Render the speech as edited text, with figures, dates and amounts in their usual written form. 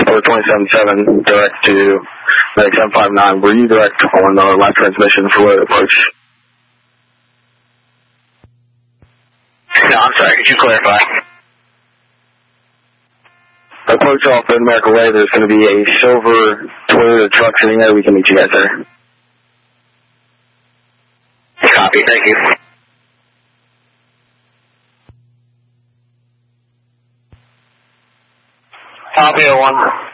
Or 27-7 direct to Medic 759. Were you direct on the last transmission for the approach? No, I'm sorry, could you clarify? Approach off of America Way, there's going to be a silver Toyota truck sitting there. We can meet you guys there. Copy, thank you. Copy, 01.